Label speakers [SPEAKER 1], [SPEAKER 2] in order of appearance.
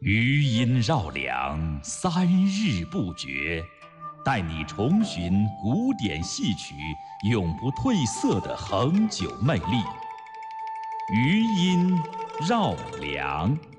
[SPEAKER 1] 余音绕梁，3日不绝，带你重寻古典戏曲永不褪色的恒久魅力。余音绕梁。